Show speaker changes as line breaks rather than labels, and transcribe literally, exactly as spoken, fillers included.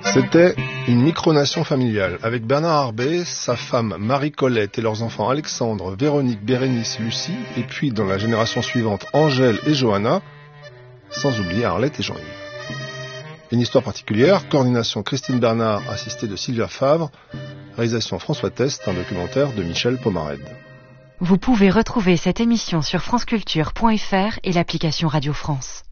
C'était une micronation familiale avec Bernard Arbet, sa femme Marie-Colette et leurs enfants Alexandre, Véronique, Bérénice, Lucie, et puis dans la génération suivante Angèle et Johanna, sans oublier Arlette et Jean-Yves. Une histoire particulière, coordination Christine Bernard, assistée de Sylvia Favre, réalisation François Test, un documentaire de Michel Pomarède.
Vous pouvez retrouver cette émission sur franceculture point f r et l'application Radio France.